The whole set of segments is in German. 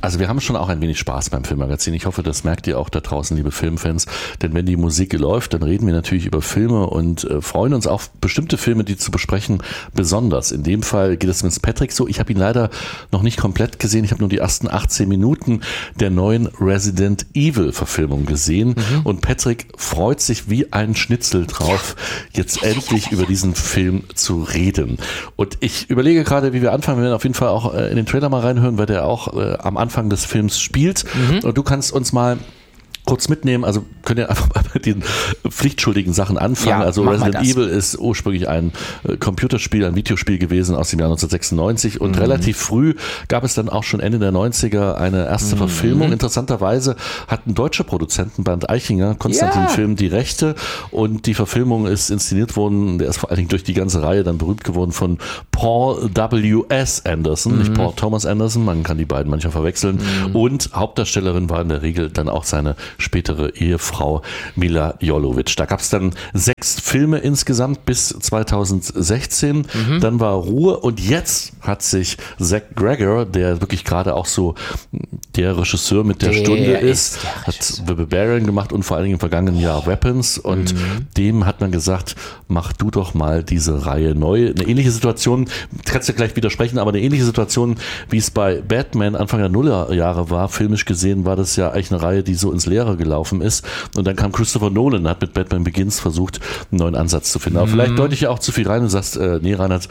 Also wir haben schon auch ein wenig Spaß beim Filmmagazin. Ich hoffe, das merkt ihr auch da draußen, liebe Filmfans. Denn wenn die Musik läuft, dann reden wir natürlich über Filme und freuen uns auf bestimmte Filme, die zu besprechen, besonders. In dem Fall geht es mit Patrick so. Ich habe ihn leider noch nicht komplett gesehen. Ich habe nur die ersten 18 Minuten der neuen Resident Evil Verfilmung gesehen. Und Patrick freut sich wie ein Schnitzel drauf, jetzt endlich über diesen Film zu reden. Und ich überlege gerade, wie wir anfangen. Wir werden auf jeden Fall auch in den Trailer mal reinhören, weil der auch am Anfang des Films spielt. Und du kannst uns mal kurz mitnehmen, also könnt ihr einfach mal mit den pflichtschuldigen Sachen anfangen. Ja, also Resident Evil ist ursprünglich ein Computerspiel, ein Videospiel gewesen aus dem Jahr 1996 und relativ früh gab es dann auch schon Ende der 90er eine erste Verfilmung. Interessanterweise hat ein deutscher Produzenten, Bernd Eichinger, Konstantin Film, die Rechte und die Verfilmung ist inszeniert worden, der ist vor allen Dingen durch die ganze Reihe dann berühmt geworden von Paul W.S. Anderson, nicht Paul Thomas Anderson, man kann die beiden manchmal verwechseln und Hauptdarstellerin war in der Regel dann auch seine spätere Ehefrau Mila Jovovich. Da gab es dann 6 Filme insgesamt bis 2016. Dann war Ruhe und jetzt hat sich Zach Gregor, der wirklich gerade auch so der Regisseur mit der Stunde ist, hat The Barbarian gemacht und vor allen Dingen im vergangenen Jahr Weapons und dem hat man gesagt, mach du doch mal diese Reihe neu. Eine ähnliche Situation, kannst du gleich widersprechen, aber eine ähnliche Situation, wie es bei Batman Anfang der Nullerjahre war, filmisch gesehen war das ja eigentlich eine Reihe, die so ins Leere gelaufen ist. Und dann kam Christopher Nolan, hat mit Batman Begins versucht, einen neuen Ansatz zu finden. Aber vielleicht deute ich ja auch zu viel rein und sagst, nee, Reinhard,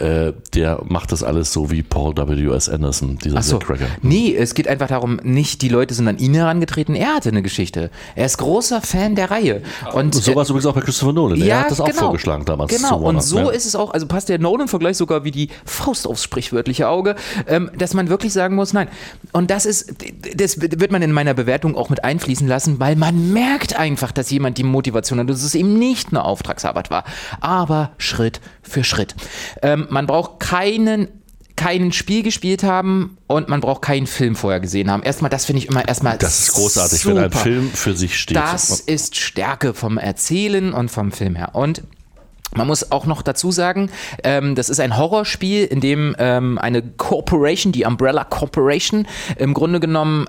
der macht das alles so wie Paul W.S. Anderson, dieser Zach Gregor. Nee, es geht einfach darum, nicht die Leute sind an ihn herangetreten, er hatte eine Geschichte. Er ist großer Fan der Reihe. Und so war es übrigens auch bei Christopher Nolan. Er hat das auch vorgeschlagen damals. Genau, und so ist es auch, also passt der Nolan-Vergleich sogar wie die Faust aufs sprichwörtliche Auge, dass man wirklich sagen muss, nein. Und das wird man in meiner Bewertung auch mit einfließen lassen, weil man merkt einfach, dass jemand die Motivation hat, dass es eben nicht eine Auftragsarbeit war, aber Schritt für Schritt. Man braucht kein Spiel gespielt haben und man braucht keinen Film vorher gesehen haben. Erstmal, das finde ich immer das ist großartig, super. Wenn ein Film für sich steht. Das ist Stärke vom Erzählen und vom Film her. Und man muss auch noch dazu sagen, das ist ein Horrorspiel, in dem eine Corporation, die Umbrella Corporation, im Grunde genommen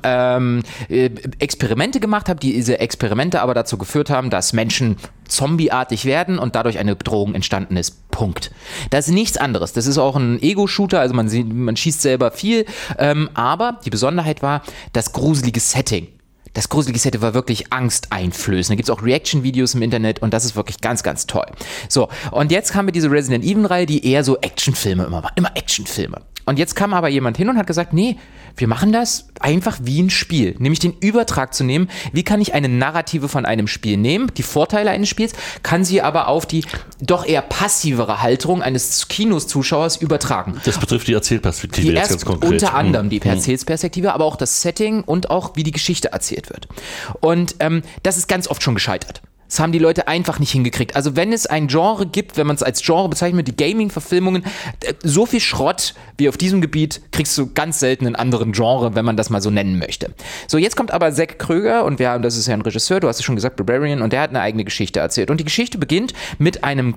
Experimente gemacht hat, die diese Experimente aber dazu geführt haben, dass Menschen zombieartig werden und dadurch eine Bedrohung entstanden ist. Punkt. Das ist nichts anderes. Das ist auch ein Ego-Shooter, also man schießt selber viel, aber die Besonderheit war das gruselige Setting. Das gruselige Setting war wirklich angsteinflößend. Da gibt es auch Reaction-Videos im Internet und das ist wirklich ganz, ganz toll. So, und jetzt haben wir diese Resident Evil-Reihe, die eher so Actionfilme immer war. Immer Actionfilme. Und jetzt kam aber jemand hin und hat gesagt, nee, wir machen das einfach wie ein Spiel. Nämlich den Übertrag zu nehmen. Wie kann ich eine Narrative von einem Spiel nehmen, die Vorteile eines Spiels, kann sie aber auf die doch eher passivere Haltung eines Kinos-Zuschauers übertragen. Das betrifft die Erzählperspektive jetzt ganz konkret. Unter anderem die Erzählperspektive, aber auch das Setting und auch wie die Geschichte erzählt wird. Und das ist ganz oft schon gescheitert. Das haben die Leute einfach nicht hingekriegt. Also wenn es ein Genre gibt, wenn man es als Genre bezeichnet, die Gaming-Verfilmungen, so viel Schrott wie auf diesem Gebiet kriegst du ganz selten in anderen Genres, wenn man das mal so nennen möchte. So, jetzt kommt aber Zach Gregor und das ist ja ein Regisseur, du hast es schon gesagt, Barbarian, und der hat eine eigene Geschichte erzählt. Und die Geschichte beginnt mit einem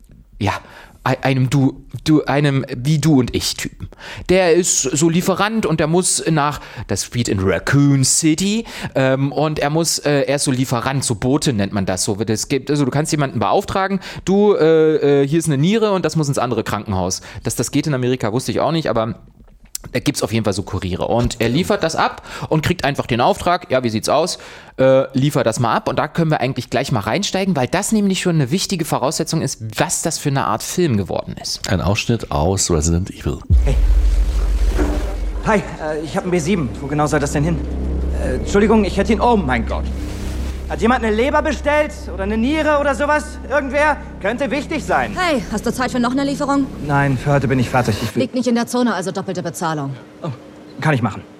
wie du und ich Typen. Der ist so Lieferant und der muss das spielt in Raccoon City und er ist so Lieferant, so Bote nennt man das so. Also du kannst jemanden beauftragen, hier ist eine Niere und das muss ins andere Krankenhaus. Dass das geht in Amerika, wusste ich auch nicht, aber da gibt es auf jeden Fall so Kuriere. Und er liefert das ab und kriegt einfach den Auftrag, ja, wie sieht's aus? Liefer das mal ab. Und da können wir eigentlich gleich mal reinsteigen, weil das nämlich schon eine wichtige Voraussetzung ist, was das für eine Art Film geworden ist. Ein Ausschnitt aus Resident Evil. Hey. Hi, ich habe einen B7. Wo genau soll das denn hin? Entschuldigung, ich hätte ihn... Oh mein Gott. Hat jemand eine Leber bestellt? Oder eine Niere oder sowas? Irgendwer? Könnte wichtig sein. Hey, hast du Zeit für noch eine Lieferung? Nein, für heute bin ich fertig. Liegt nicht in der Zone, also doppelte Bezahlung. Oh, kann ich machen.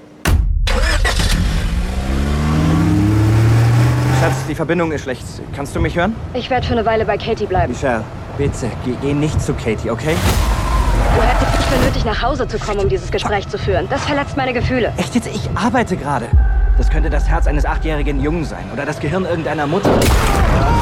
Schatz, die Verbindung ist schlecht. Kannst du mich hören? Ich werde für eine Weile bei Katie bleiben. Michelle, bitte, geh nicht zu Katie, okay? Du hättest nicht für nötig, nach Hause zu kommen, um dieses Gespräch zu führen. Das verletzt meine Gefühle. Echt jetzt? Ich arbeite gerade. Das könnte das Herz eines 8-jährigen Jungen sein oder das Gehirn irgendeiner Mutter.